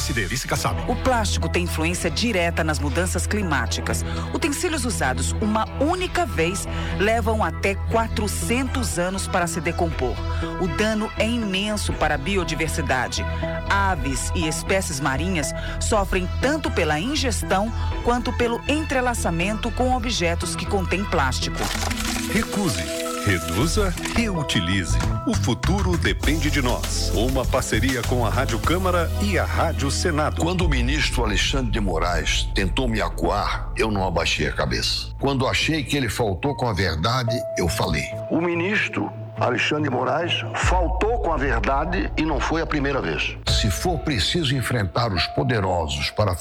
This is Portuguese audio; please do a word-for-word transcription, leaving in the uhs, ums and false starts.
S D, Lícica sabe. O plástico tem influência direta nas mudanças climáticas. Utensílios usados uma única vez levam até quatrocentos anos para se decompor. O dano é imenso para a biodiversidade. Aves e espécies marinhas sofrem tanto pela ingestão quanto pelo entrelaçamento com objetos que contêm plástico. Recuse, reduza, reutilize. O futuro depende de nós. Uma parceria com a Rádio Câmara e a Rádio Senado. Quando o ministro Alexandre de Moraes tentou me acuar, eu não abaixei a cabeça. Quando achei que ele faltou com a verdade, eu falei. O ministro Alexandre de Moraes faltou com a verdade e não foi a primeira vez. Se for preciso enfrentar os poderosos para